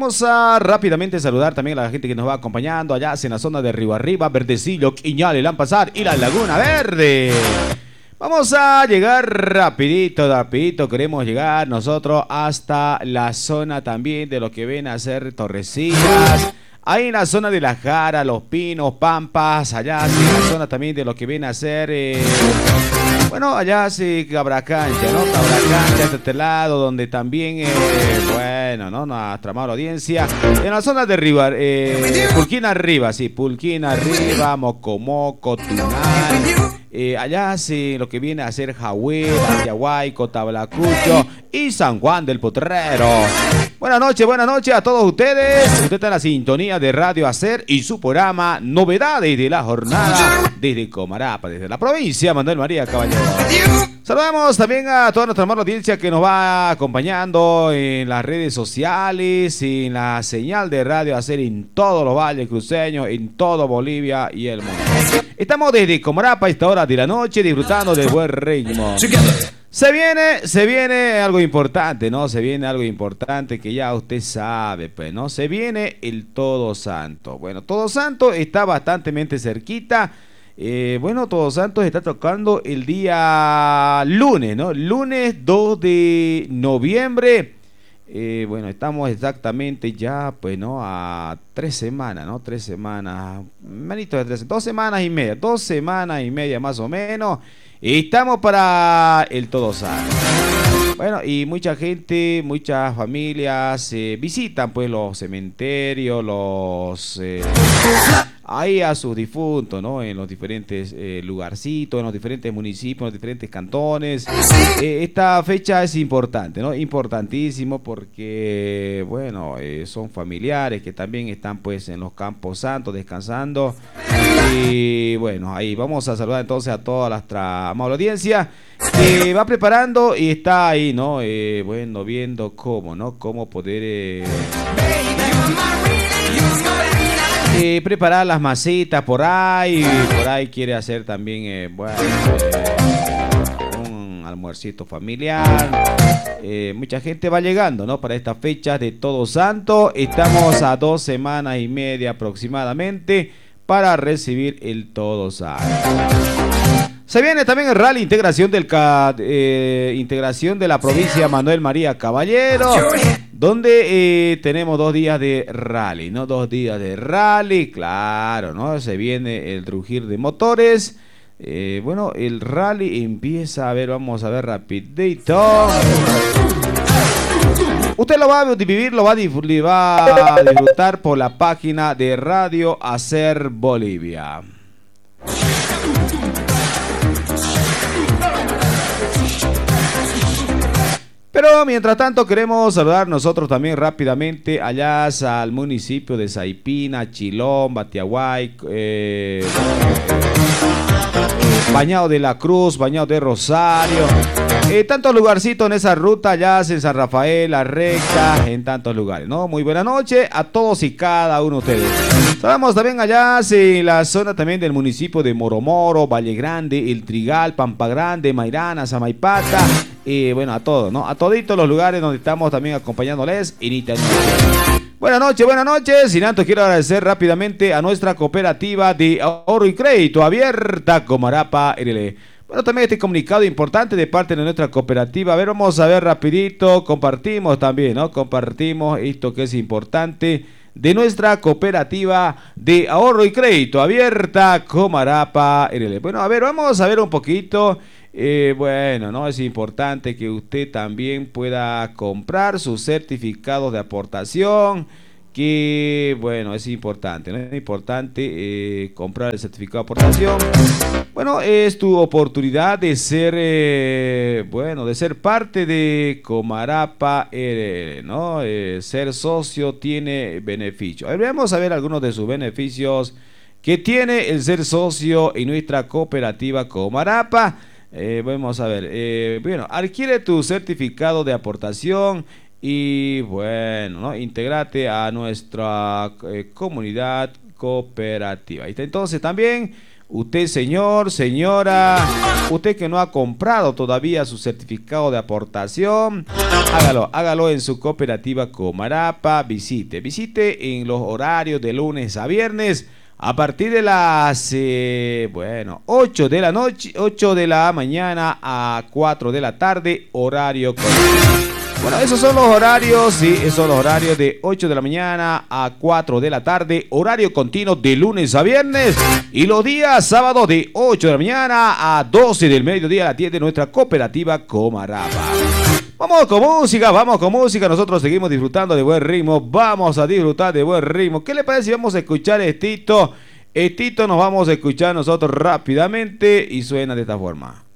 vamos a rápidamente saludar también a la gente que nos va acompañando allá en la zona de Río Arriba, Verdecillo, Quiñales, Lampasar y la Laguna Verde. Vamos a llegar rapidito, queremos llegar nosotros hasta la zona también de lo que ven a ser Torrecillas. Ahí en la zona de La Jara, Los Pinos, Pampas, allá sí, en la zona también de lo que viene a ser, bueno, allá sí, Cabracancha, ¿no? Cabracancha, este lado, donde también, bueno, ¿no? Nuestra amable audiencia. En la zona de Riva, Pulquina arriba, sí, Pulquina arriba, Mocomoco, Tunal. Allá sí, lo que viene a ser Jahuel, Ayahuayco, Tablacucho y San Juan del Potrero. Buenas noches a todos ustedes. Usted está en la sintonía de Radio Hacer y su programa Novedades de la Jornada desde Comarapa, desde la provincia Manuel María Caballero. Saludamos también a toda nuestra amable audiencia que nos va acompañando en las redes sociales, en la señal de Radio Hacer en todos los valles cruceños, en todo Bolivia y el mundo. Estamos desde Comarapa a esta hora de la noche disfrutando del buen ritmo. Se viene algo importante, ¿no? Se viene algo importante que ya usted sabe, pues, ¿no? Se viene el Todo Santo. Bueno, Todo Santo está bastante cerquita. Bueno, Todos Santos está tocando el día lunes, ¿no? Lunes 2 de noviembre. Bueno, estamos exactamente ya, pues, ¿no? A 3 semanas, ¿no? 3 semanas, manito de 3, 2 semanas y media, 2 semanas y media más o menos. Y estamos para el Todo Santo. Bueno, y mucha gente, muchas familias visitan pues los cementerios, ahí a sus difuntos, ¿no? En los diferentes lugarcitos, en los diferentes municipios, en los diferentes cantones. Esta fecha es importante, ¿no? Importantísimo porque, bueno, son familiares que también están pues en los campos santos descansando. Y bueno, ahí vamos a saludar entonces a toda nuestra amable audiencia que va preparando y está ahí, ¿no? Bueno, viendo cómo, ¿no? Cómo poder preparar las masitas por ahí quiere hacer también, bueno, un almuercito familiar. Mucha gente va llegando, ¿no? Para estas fechas de Todo Santo. Estamos a 2 semanas y media aproximadamente para recibir el Todo Santo. Se viene también el rally integración integración de la provincia Manuel María Caballero, donde tenemos 2 días de rally, ¿no? 2 días de rally, claro, ¿no? Se viene el rugir de motores. Bueno, el rally empieza, a ver, vamos a ver rapidito. Usted lo va a vivir, lo va a disfrutar por la página de Radio Hacer Bolivia. Pero mientras tanto queremos saludar nosotros también rápidamente allá al municipio de Saipina, Chilón, Batiahuay, Bañado de la Cruz, Bañado de Rosario, tantos lugarcitos en esa ruta, allá en San Rafael, La Recta, en tantos lugares, ¿no? Muy buena noche a todos y cada uno de ustedes. Saludamos también allá en la zona también del municipio de Moromoro, Valle Grande, El Trigal, Pampa Grande, Mairana, Samaipata, bueno, a todos, ¿no? A toditos los lugares donde estamos también acompañándoles en internet. Buenas noches. Sin antes quiero agradecer rápidamente a nuestra cooperativa de ahorro y crédito abierta Comarapa RL. Bueno, también este comunicado importante de parte de nuestra cooperativa. A ver, vamos a ver rapidito, compartimos también, ¿no? Compartimos esto que es importante de nuestra cooperativa de ahorro y crédito abierta Comarapa RL. Bueno, a ver, vamos a ver un poquito. Bueno, ¿no? Es importante que usted también pueda comprar sus certificados de aportación, que, bueno, es importante, ¿no? Es importante comprar el certificado de aportación. Bueno, es tu oportunidad de ser, bueno, de ser parte de Comarapa RL, ¿no? Ser socio tiene beneficios. Vamos a ver algunos de sus beneficios que tiene el ser socio en nuestra cooperativa Comarapa. Vamos a ver, bueno, adquiere tu certificado de aportación y bueno, ¿no? Intégrate a nuestra comunidad cooperativa. Entonces también Usted, señor, señora, usted que no ha comprado todavía su certificado de aportación, hágalo en su cooperativa Comarapa. Visite en los horarios de lunes a viernes a partir de las 8 de la noche, 8 de la mañana a 4 de la tarde, horario continuo. Bueno, esos son los horarios, sí, esos son los horarios de 8 de la mañana a 4 de la tarde, horario continuo de lunes a viernes, y los días sábados de 8 de la mañana a 12 del mediodía la atiende nuestra cooperativa Comarapa. Vamos con música, nosotros seguimos disfrutando de buen ritmo, vamos a disfrutar de buen ritmo. ¿Qué le parece si vamos a escuchar Estito? Estito nos vamos a escuchar nosotros rápidamente y suena de esta forma.